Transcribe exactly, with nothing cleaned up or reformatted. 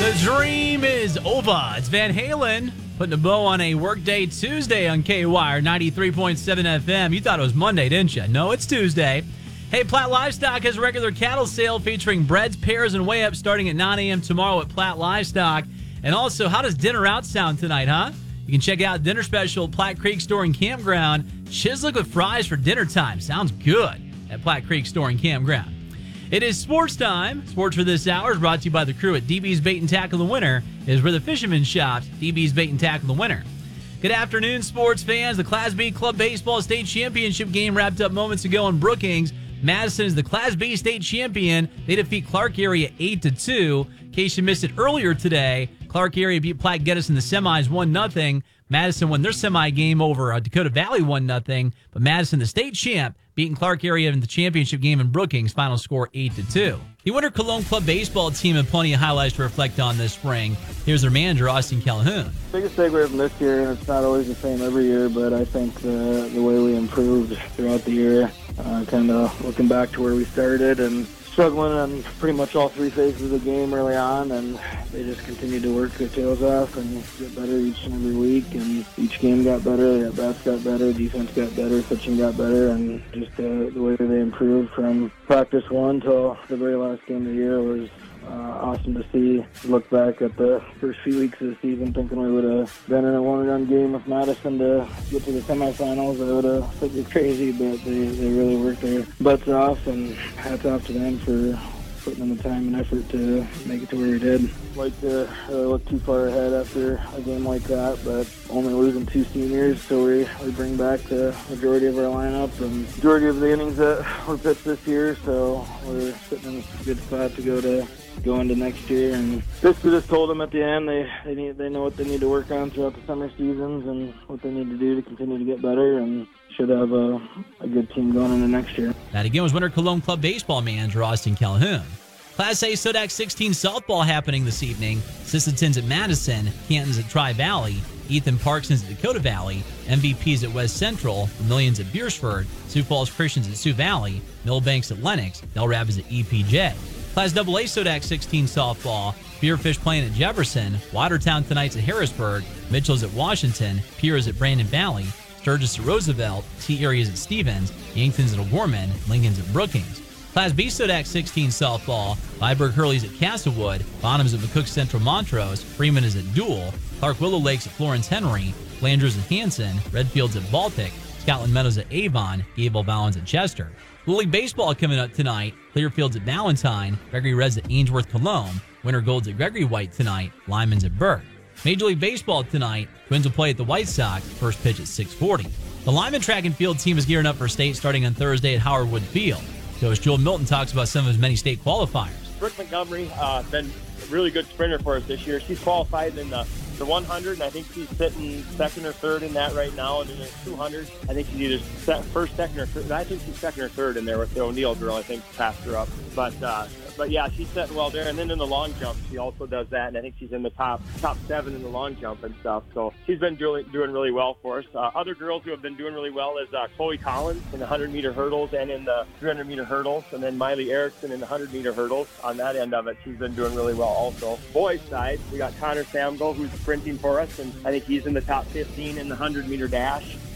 The dream is over. It's Van Halen putting a bow on a workday Tuesday on K Y R ninety-three point seven F M. You thought it was Monday, didn't you? No, it's Tuesday. Hey, Platt Livestock has a regular cattle sale featuring breads, pears, and weigh-ups starting at nine a.m. tomorrow at Platt Livestock. And also, how does dinner out sound tonight, huh? You can check out dinner special at Platte Creek Store and Campground. Chislic with fries for dinner time. Sounds good at Platte Creek Store and Campground. It is sports time. Sports for this hour is brought to you by the crew at D B's Bait and Tackle the Winter. It is where the fishermen shops. D B's Bait and Tackle the Winter. Good afternoon, sports fans. The Class B Club Baseball State Championship game wrapped up moments ago in Brookings. Madison is the Class B state champion. They defeat Clark Area eight to two. In case you missed it earlier today, Clark Area beat Platte Geddes in the semis one nothing. Madison won their semi game over uh, Dakota Valley one nothing. But Madison, the state champ, beating Clark Area in the championship game in Brookings, final score eight to two. The Winter Cologne Club baseball team had plenty of highlights to reflect on this spring. Here's their manager, Austin Calhoun. Biggest takeaway from this year, and it's not always the same every year, but I think the, the way we improved throughout the year, uh, kind of looking back to where we started and struggling on pretty much all three phases of the game early on, and they just continued to work their tails off and get better each and every week, and each game got better, the bats got better, defense got better, pitching got better, and just uh, the way they improved from practice one till the very last game of the year was Uh, awesome to see. Look back at the first few weeks of the season thinking we would have been in a one-run game with Madison to get to the semifinals. I would have think it's crazy, but they, they really worked their butts off, and hats off to them for putting in the time and effort to make it to where we did. Like to really look too far ahead after a game like that, but only losing two seniors, so we, we bring back the majority of our lineup and majority of the innings that were pitched this year, so we're sitting in a good spot to go to go into next year. And basically just told them at the end they they need they know what they need to work on throughout the summer seasons and what they need to do to continue to get better, and should have a, a good team going into next year. That again was Winter Cologne Club baseball manager Austin Calhoun. Class A Sodak sixteen softball happening this evening. Sisseton's at Madison, Canton's at Tri-Valley, Ethan Parkson's at Dakota Valley, M V P's at West Central, Vermilion's at Beersford, Sioux Falls Christian's at Sioux Valley, Millbank's at Lennox, Del Rapids at E P J. Class double A Sodak sixteen softball, Spearfish playing at Jefferson, Watertown tonight's at Harrisburg, Mitchell's at Washington, Pierre's at Brandon Valley, Sturgis at Roosevelt, T Area's at Stevens, Yankton's at O'Gorman, Lincoln's at Brookings. Class B Sodak sixteen softball, Viborg Hurley's at Castlewood, Bonham's at McCook Central Montrose, Freeman is at Dual, Clark Willow Lake's at Florence Henry, Flanders at Hanson, Redfield's at Baltic, Scotland Meadows at Avon, Gable Bowens at Chester. Little League Baseball coming up tonight, Clearfield's at Ballantyne, Gregory Reds at Ainsworth Cologne, Winter Gold's at Gregory White tonight, Lyman's at Burke. Major League Baseball tonight, Twins will play at the White Sox, first pitch at six forty. The Lyman track and field team is gearing up for state starting on Thursday at Howard Wood Field. Coach Joel Milton talks about some of his many state qualifiers. Brooke Montgomery uh, been a really good sprinter for us this year. She's qualified in the, the one hundred, and I think she's sitting second or third in that right now. And in the two hundred, I think she's either set, first, second, or third. I think she's second or third in there with the O'Neill girl. I think passed her up. But uh, but yeah, she's setting well there. And then in the long jump, she also does that, and I think she's in the top top seven in the long jump and stuff. So she's been doing doing really well for us. Uh, other girls who have been doing really well is uh, Chloe Collins in the one hundred meter hurdles and in the three hundred meter hurdles, and then Miley Erickson in the one hundred meter hurdles. On that end of it, she's been doing really well also. Boys side, we got Connor Samgo, who's sprinting for us, and I think he's in the top fifteen in the one hundred meter dash.